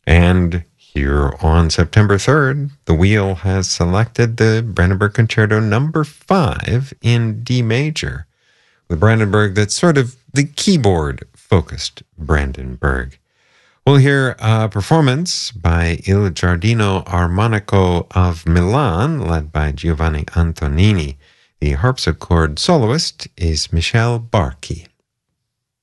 And here on September 3rd, the wheel has selected the Brandenburg Concerto number 5 in D major, with Brandenburg that's sort of the keyboard-focused Brandenburg. We'll hear a performance by Il Giardino Armonico of Milan, led by Giovanni Antonini. The harpsichord soloist is Michel Barchi.